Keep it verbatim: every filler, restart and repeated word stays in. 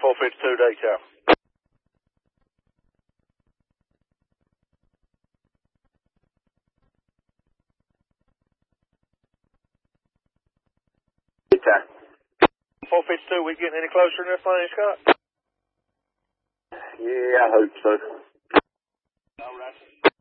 four fifty-two, decal. Time. four fifty-two, we getting any closer than this thing, Scott? Yeah, I hope so. All right.